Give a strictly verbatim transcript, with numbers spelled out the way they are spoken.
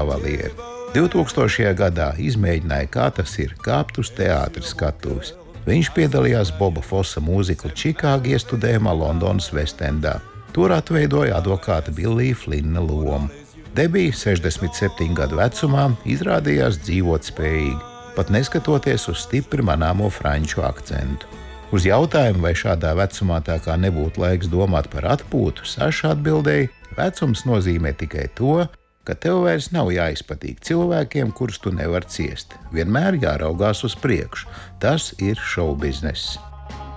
kavalieri. divtūkstošajā gadā izmēģināja, kā tas ir kāpt uz teātra skatuves. Viņš piedalījās Boba Fossa mūzikla Čikāga iestudējumā Londonas Vestendā. Tur atveidoja advokāta Billija Flinna lomu. Debija sešdesmit septiņu gadu vecumā izrādījās dzīvot spējīgi, pat neskatoties uz stipri manāmo franču akcentu. Uz jautājumu, vai šādā vecumā tā kā nebūtu laiks domāt par atpūtu, Saša atbildēja, vecums nozīmē tikai to, ka tev vairs nav jāizpatīk cilvēkiem, kurus tu nevari ciest. Vienmēr jāraugās uz priekšu. Tas ir šovbizness.